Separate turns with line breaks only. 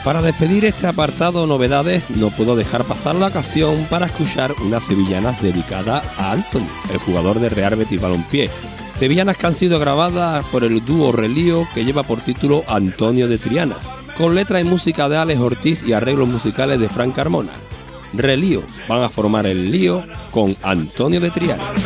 Para despedir este apartado novedades, no puedo dejar pasar la ocasión para escuchar unas sevillanas dedicadas a Anthony, el jugador de Real Betis Balompié. Sevillanas que han sido grabadas por el dúo Relío, que lleva por título Antonio de Triana, con letra y música de Alex Ortiz y arreglos musicales de Fran Carmona. Relío van a formar el lío con Antonio de Triana.